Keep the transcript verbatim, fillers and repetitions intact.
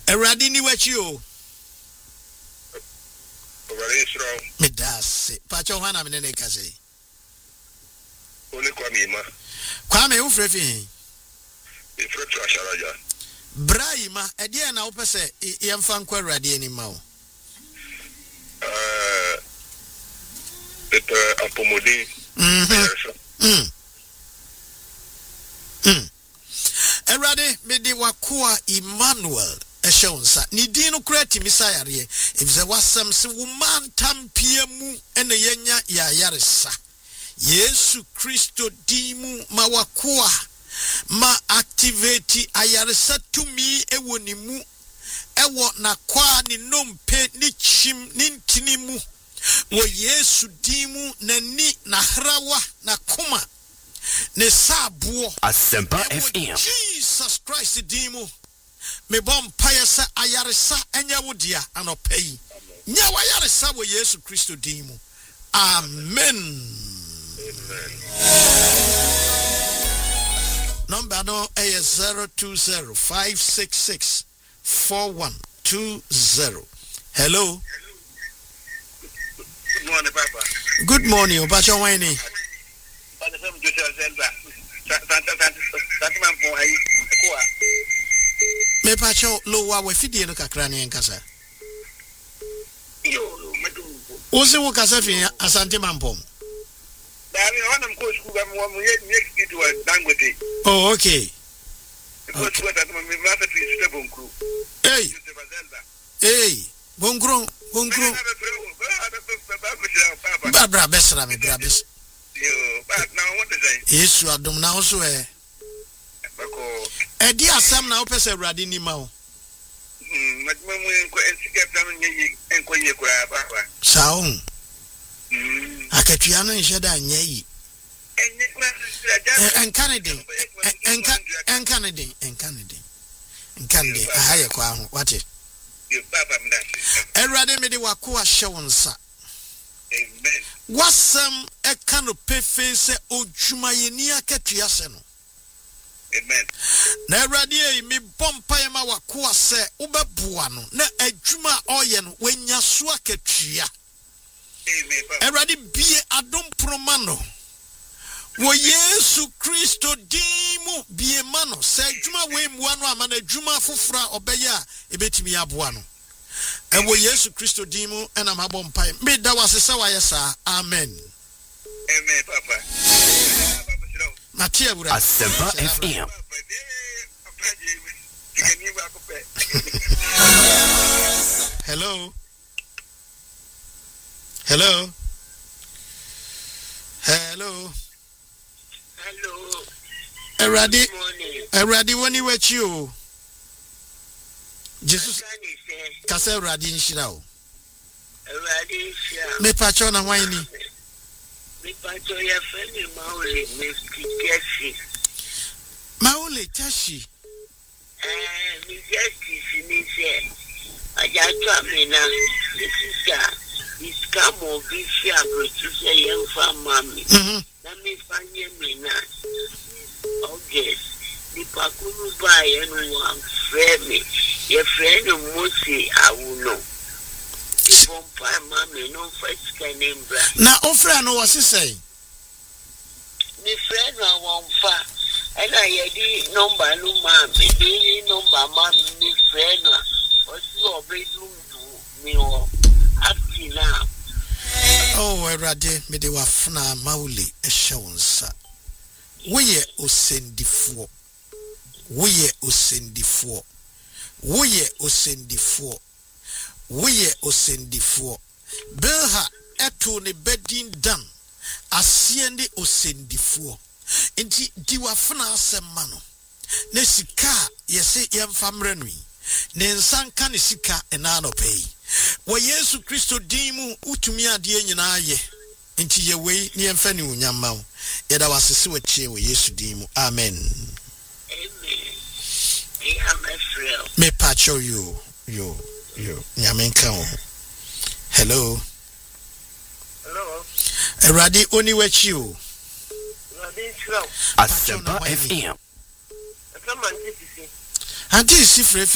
Eradi ni wachi o. Eradi isro. Medase. Pacho hwana menene kase. Ole kwa mima. Kwa me ufre fi. Ifre tu asharaja. Brahima ede na wo pese yemfa nkwa Eradi ani ma wo. Eh Pepe apomodi. Mhm. Mm. Mm. Erade mede wakoa Emmanuel ehyeonsa ni din no kura timisayare if ze wasam se woman tampia mu ene yenya ya yaresa Yesu Kristo dimu ma wakoa ma activate ayaresa tumi ewo ni mu ewo na kwa ni nompe ni chim ni ntini mu wo Yesu dimu na ni na hrawa na kuma ne sabuo Asempa F M Jesus Christ dimu me bom payasa ayaresa enya wodia anopai nya wa yaresa wo Yesu Kristo dimu amen Amen. Number no is zero two zero five six six four one two zero. Hello. Good morning, Papa. Good morning, Obacho Wayne. Me pacho lo wa we fidie no kakra ne nkasa. Yo, medu. Ose wo kasa fi Asante Mampom. Dami wanam ko school ga mo mo ye ye kitu wa Dangote. Oh, okay. Ko school da mo me masa fi sita bonkru. Hey. Hey, bonkru, bonkru. Babra besra me bra bes. Yo, but now what is it? Yesu adom na so e. Bako. E di asam na wo pese Erade ni ma wo. Mm, madmo mo enko ensika plan nyi enko ye kura baba. Sao. Mm. Akatua no nhye da nya yi. Enye kura sira En Canada. En en Canada, en Canada. En Canada, ahaye kwa ho. Wate. Yo, baba mda. Erade me de wakoa hyewonsa. Amen. Wasam eka no pefe se odwuma yeni akatua se no. Amen. Na Erade e mi bompa ye ma wakoa se ubeboa no na adwuma oye no wanya so akatua. Amen. Erade bie adom proma no. Wo Yesu Kristo dimu bie mano se adwuma we mua no ama na adwuma fofora obeya ebetimi aboa no. Ewo Yesu Kristo dimu ena mabom pai. Me da wasesa wa yesa. Amen. Amen, Papa. Matia bura. Asempa F M. Hello. Hello. Hello. Hello. Erade. Good morning. Erade woni wachi o. Jesus kasa Erade nshira o. Erade nshira. Me pacho na hwan ni. Me pacho ya femi maule me kikeshi. Maule tashi. Eh, me justice ni se. Ajato amena. Sisa. Iskamo bisi abrotise yemfa mami. Mhm. Na me fanye mena. August. Ni pakunu ba yenu wa frame. Ye friend Mose awuno. Bompa mami no first kanembra. Na ofra no wase sei. Ni friend wa wonfa. Ena ye di number no mami, di number mami ni friend wa. Osi obedu ndu mi wo. Up till now. Oh, Erade me de wafuna maule ehyeonsa. Woye osendifo. Woye osendifo. Woye osendifo. Woye osendifo. Belha eto ne bedin dan. Asiende osendifo. Enti diwafuna asema no. Ne sika yese yemfamre nui. Ne nsanka ne sika enano pay. Wo Yesu Kristo dimu utumi ade nyina aye. Enti ye wei ne yemfa ni unyama wo. Yeda wasese wachie wo Yesu dimu. Amen. Amen. I am a friend. Me pacho you. You. You. Nyamenka wo. Hello. Hello. Erade oni wachi o. Erade nshira. Asempa F M. Asa man tisi. Ante si frɛ